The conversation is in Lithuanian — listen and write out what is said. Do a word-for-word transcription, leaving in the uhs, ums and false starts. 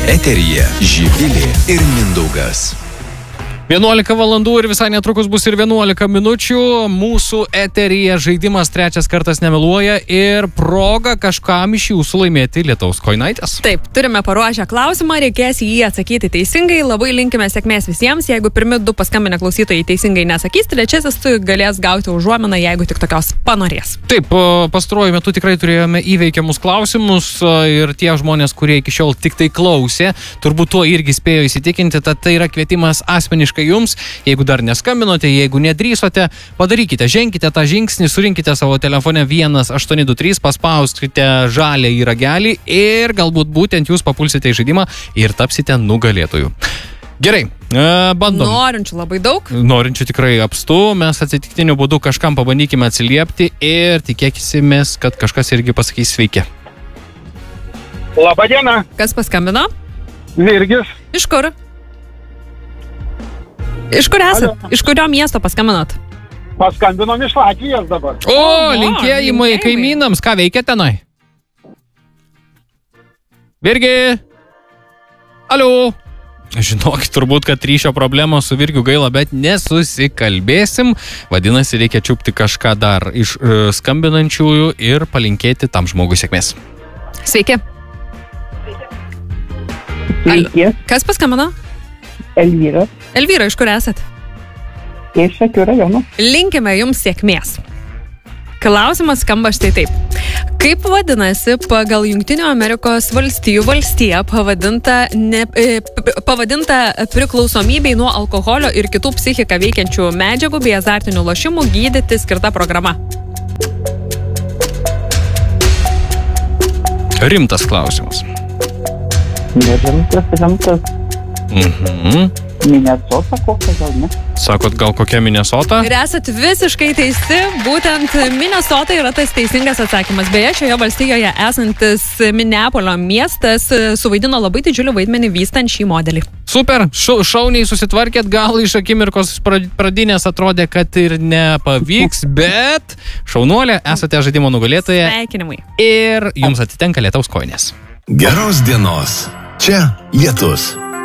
Eteryje Živilė ir Mindaugas. vienuolika valandų ir visai netrukus bus ir vienuolika minučių. Mūsų eteryje žaidimas trečias kartas nemeluoja ir proga kažkam iš jūsų laimėti Lietaus kojinaitės. Taip, turime paruošę klausimą, reikės jį atsakyti teisingai. Labai linkime sėkmės visiems. Jeigu pirmi du paskambinę klausytojai teisingai nesakys, trečiasis tu galės gauti užuominą, jeigu tik tokios panorės. Taip, pastaruoju metu tikrai turėjome įveikiamus klausimus ir tie žmonės, kurie iki šiol tik tai klausė, turbūt tuo irgi spėjo įsitikinti, tad tai yra kvietimas asmeniškai jums, jeigu dar neskambinote, jeigu nedrįsote, padarykite, ženkite tą žingsnį, surinkite savo telefone vienas aštuoni du trys, paspauskite žalią į ragelį ir galbūt būtent jūs papulsite į žaidimą ir tapsite nugalėtojų. Gerai, bandom. Norinčių labai daug. Norinčių tikrai apstu, mes atsitiktiniu būdu kažkam pabandykime atsiliepti ir tikėkimės, kad kažkas irgi pasakys sveiki. Labą dieną. Kas paskambino? Virgis. Iš kur? Iš kur esat? Alio. Iš kurio miesto paskambinot? Paskambinom iš Latvijos dabar. O, O, linkėjimai linkėjimai. kaimynams, ką veikia tenai? Virgi? Alio? Žinokit, turbūt, kad ryšio problemos su Virgiu gaila, bet nesusikalbėsim. Vadinasi, reikia čiupti kažką dar iš uh, skambinančiųjų ir palinkėti tam žmogui sėkmės. Sveiki. Sveiki, Kas paskambino? Elvyra, Elvyra, iš kur esat? iš Šakių rajono. Linkime jums sėkmės. Klausimas skamba štai taip. Kaip vadinasi pagal Jungtinių Amerikos valstijų valstiją pavadinta, ne, e, p- pavadinta priklausomybei nuo alkoholio ir kitų psichiką veikiančių medžiagų bei azartinių lošimų gydyti skirta programa? Rimtas klausimas. Nežintas, rimtas, Mhm. Minnesota kokia gal, ne? Sakot, gal kokia Minnesota? Ir esat visiškai teisi, būtent Minnesota yra tas teisingas atsakymas. Beje, šioje valstijoje esantis Minneapolio miestas suvaidino labai didžiulį vaidmenį vystant šį modelį. Super, šau, šauniai susitvarkėt, gal iš akimirkos pra- pradinės atrodė, kad ir nepavyks, bet šaunuolė, esate žaidimo nugalėtoja Sveikinimai. ir jums atitenka Lietaus kojinės. Geros dienos. Čia Lietus.